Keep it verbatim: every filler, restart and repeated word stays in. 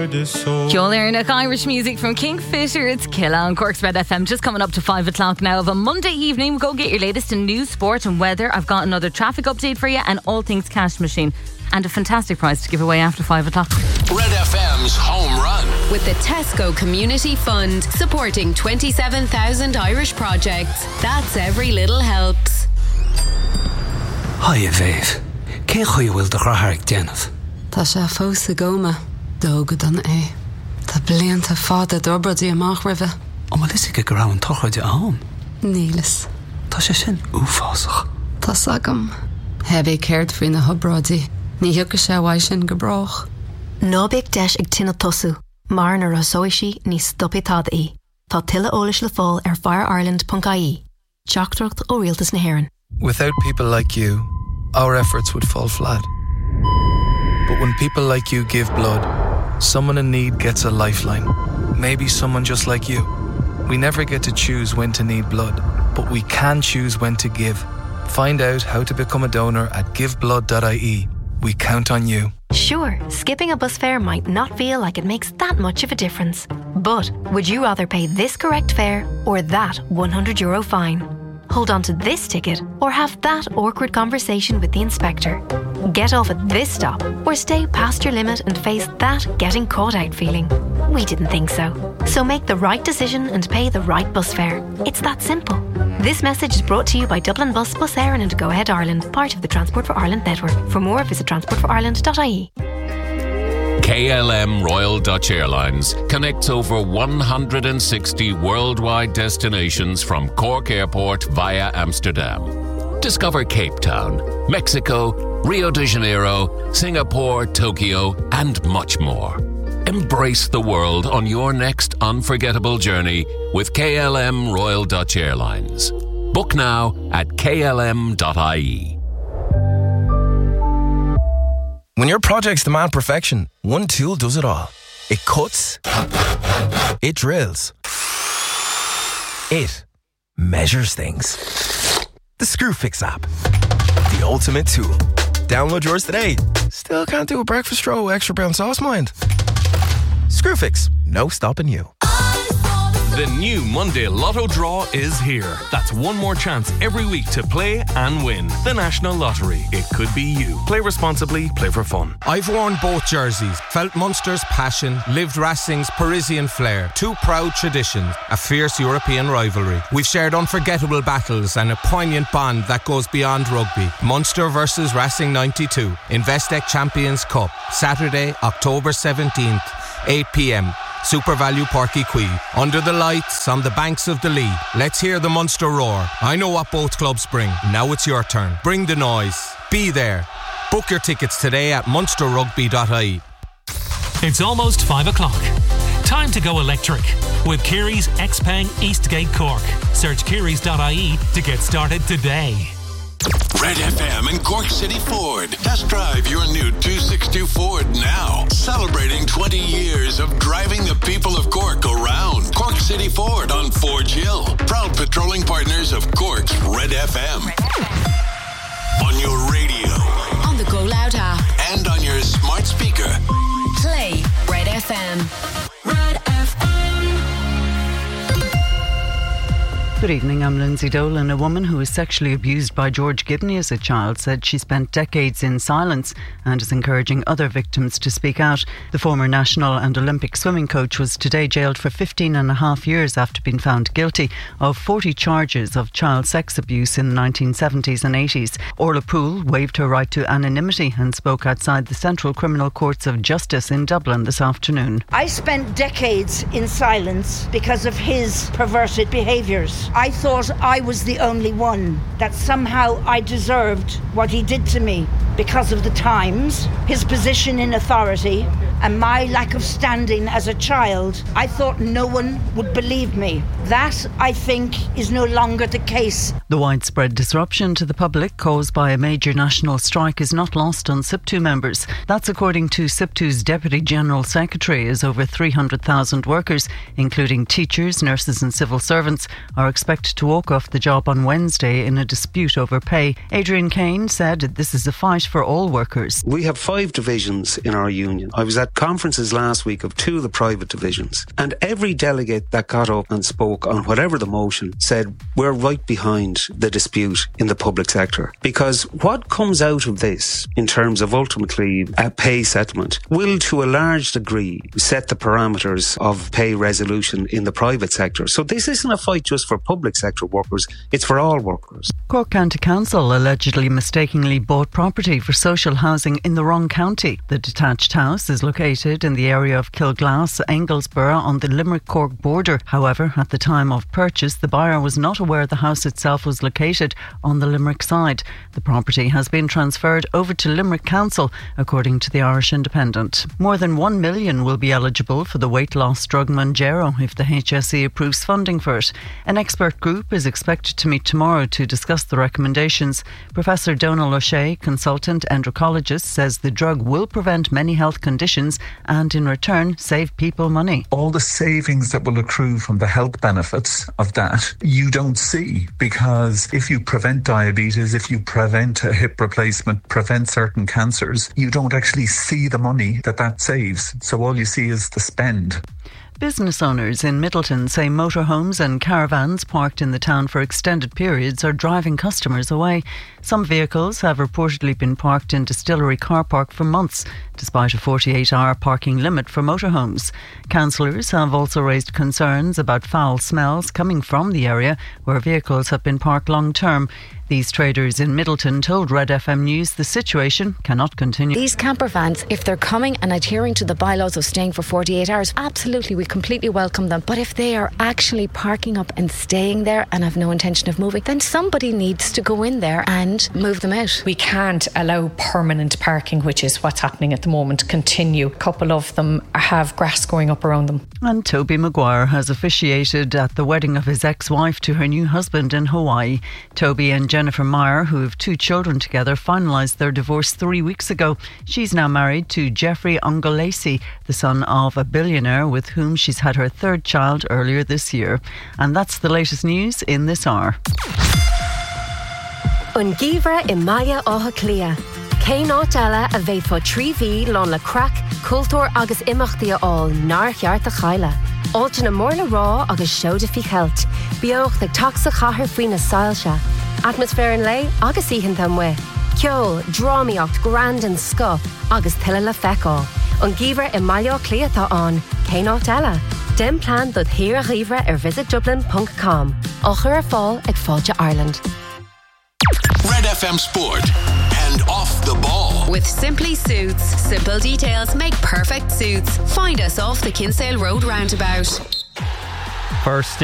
Ceollarnach Irish music from Kingfisher. It's Killa on Cork's Red F M. Just coming up to five o'clock now of a Monday evening. Go get your latest in news, sport and weather. I've got another traffic update for you and all things cash machine. And a fantastic prize to give away after five o'clock. Red F M's Home Run. With the Tesco Community Fund, supporting twenty-seven thousand Irish projects. That's every little helps. Hiya, Viv. Cé chuí bhfuil do chrathraigh déanamh? Tá sé fós a goma. Dógad an é. Tá blianta fada d'orbradí amach ribh. Ó má is go raibh an tochaide am. Nílas. Tá sé sin uafásach. Tá sagam. Heb é céirt faoin na hobrádí. Ní hiúca sé bhaid sin go brach. Nóbéag deis ag tinna tosú. Mar na rasóisi ní stopitad í. Tá tilla ólis le fáil ar fire ireland dot I E. Teachtacht ó Rialtas na HÉireann. Without people like you, our efforts would fall flat. But when people like you give blood, someone in need gets a lifeline. Maybe someone just like you. We never get to choose when to need blood, but we can choose when to give. Find out how to become a donor at give blood dot I E. We count on you. Sure, skipping a bus fare might not feel like it makes that much of a difference. But would you rather pay this correct fare or that one hundred euro fine? Hold on to this ticket or have that awkward conversation with the inspector. Get off at this stop or stay past your limit and face that getting caught out feeling. We didn't think so. So make the right decision and pay the right bus fare. It's that simple. This message is brought to you by Dublin Bus, Bus Éireann and Go Ahead Ireland, part of the Transport for Ireland network. For more, visit transport for ireland dot I E. K L M Royal Dutch Airlines connects over one hundred sixty worldwide destinations from Cork Airport via Amsterdam. Discover Cape Town, Mexico, Rio de Janeiro, Singapore, Tokyo, and much more. Embrace the world on your next unforgettable journey with K L M Royal Dutch Airlines. Book now at K L M dot I E. When your projects demand perfection, one tool does it all. It cuts, it drills, it measures things. The Screwfix app, the ultimate tool. Download yours today. Still can't do a breakfast roll with extra brown sauce, mind? Screwfix, no stopping you. The new Monday Lotto draw is here. That's one more chance every week to play and win. The National Lottery. It could be you. Play responsibly, play for fun. I've worn both jerseys, felt Munster's passion, lived Racing's Parisian flair. Two proud traditions, a fierce European rivalry. We've shared unforgettable battles and a poignant bond that goes beyond rugby. Munster versus Racing ninety-two. Investec Champions Cup. Saturday, October seventeenth, eight p.m. Super Value Porky Quay. Under the lights, on the banks of the Lee. Let's hear the Munster roar. I know what both clubs bring. Now it's your turn. Bring the noise. Be there. Book your tickets today at munster rugby dot I E. It's almost five o'clock. Time to go electric with Kerry's Xpeng Eastgate Cork. Search kerrys dot I E to get started today. Red F M and Cork City Ford. Test drive your new two sixty-two Ford now. Celebrating twenty years of driving the people of Cork around. Cork City Ford on Forge Hill. Proud patrolling partners of Cork's Red F M. On your radio. On the Go Loud app. And on your smart speaker. Play Red F M. Red F M. Good evening, I'm Lindsay Dolan. A woman who was sexually abused by George Gibney as a child said she spent decades in silence and is encouraging other victims to speak out. The former national and Olympic swimming coach was today jailed for fifteen and a half years after being found guilty of forty charges of child sex abuse in the nineteen seventies and eighties. Orla Poole waived her right to anonymity and spoke outside the Central Criminal Courts of Justice in Dublin this afternoon. I spent decades in silence because of his perverted behaviours. I thought I was the only one, that somehow I deserved what he did to me because of the times, his position in authority, and my lack of standing as a child. I thought no one would believe me. That, I think, is no longer the case. The widespread disruption to the public caused by a major national strike is not lost on SIPTU members. That's according to SIPTU's Deputy General Secretary, as over three hundred thousand workers, including teachers, nurses and civil servants, are expected to walk off the job on Wednesday in a dispute over pay. Adrian Kane said this is a fight for all workers. We have five divisions in our union. I was at conferences last week of two of the private divisions, and every delegate that got up and spoke on whatever the motion said, we're right behind the dispute in the public sector. Because what comes out of this in terms of ultimately a pay settlement will to a large degree set the parameters of pay resolution in the private sector. So this isn't a fight just for public sector workers, it's for all workers. Cork County Council allegedly mistakenly bought property for social housing in the wrong county. The detached house is located in the area of Kilglass, Anglesborough on the Limerick-Cork border. However, at the time of purchase, the buyer was not aware the house itself was located on the Limerick side. The property has been transferred over to Limerick Council, according to the Irish Independent. More than one million will be eligible for the weight loss drug Mounjaro if the H S E approves funding for it. An expert group is expected to meet tomorrow to discuss the recommendations. Professor Donal O'Shea, consultant endocrinologist, says the drug will prevent many health conditions and in return save people money. All the savings that will accrue from the health benefits of that you don't see, because if you prevent diabetes, if you prevent a hip replacement, prevent certain cancers, you don't actually see the money that that saves. So all you see is the spend. Business owners in Middleton say motorhomes and caravans parked in the town for extended periods are driving customers away. Some vehicles have reportedly been parked in Distillery car park for months, despite a forty-eight hour parking limit for motorhomes. Councillors have also raised concerns about foul smells coming from the area where vehicles have been parked long term. These traders in Middleton told Red F M News the situation cannot continue. These camper vans, if they're coming and adhering to the bylaws of staying for forty-eight hours, absolutely, we completely welcome them. But if they are actually parking up and staying there and have no intention of moving, then somebody needs to go in there and move them out. We can't allow permanent parking, which is what's happening at the moment, continue. A couple of them have grass growing up around them. And Toby Maguire has officiated at the wedding of his ex-wife to her new husband in Hawaii. Toby and Jennifer Meyer, who have two children together, finalised their divorce three weeks ago. She's now married to Jeffrey Ongolesi, the son of a billionaire with whom she's had her third child earlier this year. And that's the latest news in this hour. An gíomhar I maia átha clia. Cé nát eile a bheith fo trí bhí lán le crack, cultúr agus imachtaí all nar cheart a chaile. Áilte na mórla rá agus seoda fi cheilt. Beoch ag taxa chathair faoin na sailse. Atmosfér an lei agus íhan mwe. Ceol, drámaíocht, grand an sco agus tuile le feicáil. An gíomhar I maia clia tá an. Cé nát eile. Den plan dod hir a ghíomhar ar visit dublin dot com. Ochar ar fáil ag fáilte Ireland. Red F M Sport and Off the Ball. With Simply Suits, simple details make perfect suits. Find us off the Kinsale Road roundabout. First